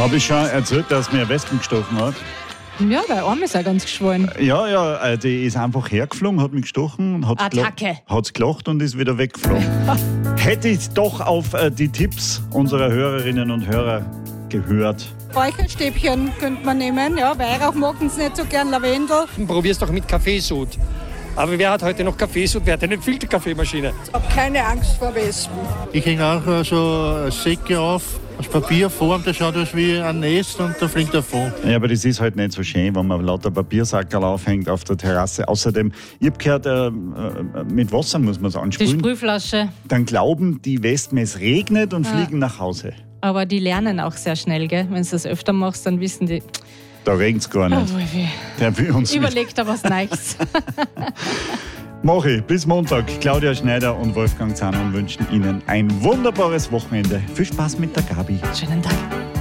Habe ich schon erzählt, dass mir eine Wespen gestochen hat? Ja, der Arm ist auch ganz geschwollen. Ja, die ist einfach hergeflogen, hat mich gestochen und Attacke. hat's gelacht und ist wieder weggeflogen. Hätte ich doch auf die Tipps unserer Hörerinnen und Hörer gehört. Räucherstäbchen könnte man nehmen, ja, Weihrauch mochten sie nicht so gern, Lavendel. Probier's doch mit Kaffeesud. Aber wer hat heute noch Kaffeesud? Wer hat eine Filterkaffeemaschine? Ich habe keine Angst vor Wespen. Ich hänge auch so Säcke auf, aus Papierform, das schaut aus wie ein Nest und da fliegt er vor. Ja, aber das ist halt nicht so schön, wenn man lauter Papiersackerl aufhängt auf der Terrasse. Außerdem, ich habe gehört, mit Wasser muss man es Die ansprühen. Sprühflasche. Dann glauben die Wespen, es regnet und fliegen nach Hause. Aber die lernen auch sehr schnell, gell? Wenn du das öfter machst, dann wissen die, Da regnet es gar nicht. Der will uns nicht. überleg da was Neues. Mach ich. Bis Montag. Claudia Schneider und Wolfgang Zahner wünschen Ihnen ein wunderbares Wochenende. Viel Spaß mit der Gabi. Schönen Tag.